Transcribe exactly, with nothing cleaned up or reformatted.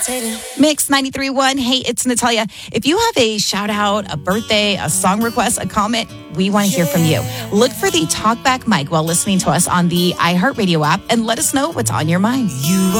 Mix ninety-three point one. Hey, it's Natalia. If you have a shout out, a birthday, a song request, a comment, we want to hear from you. Look for the talkback mic while listening to us on the iHeartRadio app and let us know what's on your mind. You